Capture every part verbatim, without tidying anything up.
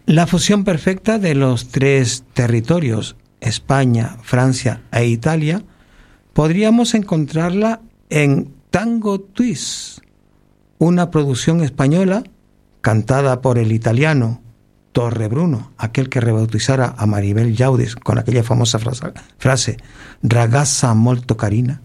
La fusión perfecta de los tres territorios, España, Francia e Italia, podríamos encontrarla en Tango Twist, una producción española cantada por el italiano Torrebruno, aquel que rebautizara a Maribel Yaudis con aquella famosa frase, frase Ragazza molto carina.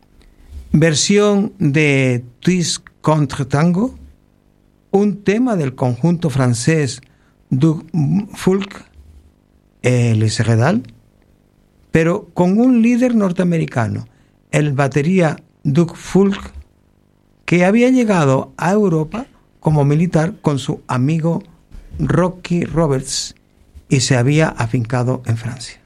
Versión de Twist contre Tango, un tema del conjunto francés Du Folk et Les Redal, pero con un líder norteamericano, el batería Doug Folk, que había llegado a Europa como militar con su amigo Rocky Roberts y se había afincado en Francia.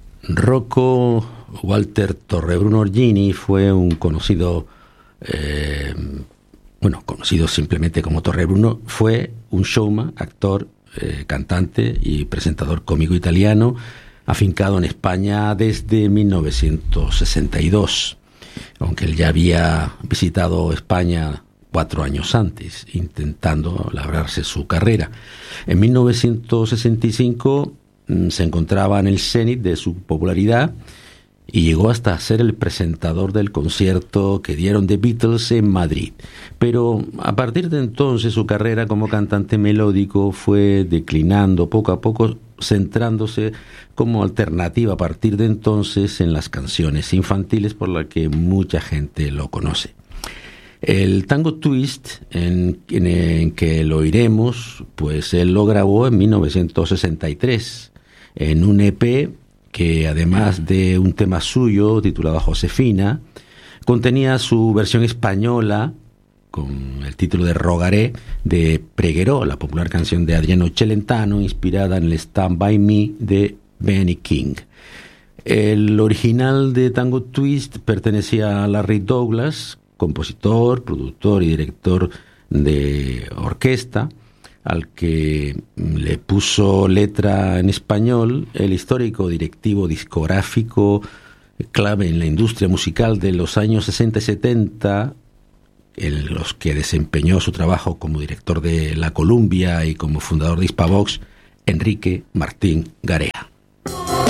Rocco Walter Torrebruno Orgini fue un conocido, eh, bueno, conocido simplemente como Torrebruno, fue un showman, actor, eh, cantante y presentador cómico italiano, afincado en España desde mil novecientos sesenta y dos, aunque él ya había visitado España cuatro años antes, intentando labrarse su carrera. En mil novecientos sesenta y cinco mmm, se encontraba en el cenit de su popularidad y llegó hasta ser el presentador del concierto que dieron The Beatles en Madrid. Pero a partir de entonces su carrera como cantante melódico fue declinando poco a poco, centrándose como alternativa a partir de entonces en las canciones infantiles, por la que mucha gente lo conoce. El Tango Twist, en, en, en que lo oiremos, pues él lo grabó en mil novecientos sesenta y tres en un E P que, además de un tema suyo titulado Josefina, contenía su versión española con el título de Rogaré de Pregueró, la popular canción de Adriano Celentano inspirada en el Stand By Me de Benny King. El original de Tango Twist pertenecía a Larry Douglas, compositor, productor y director de orquesta, al que le puso letra en español el histórico directivo discográfico clave en la industria musical de los años sesenta y setenta, en los que desempeñó su trabajo como director de La Columbia y como fundador de Hispavox, Enrique Martín Garea.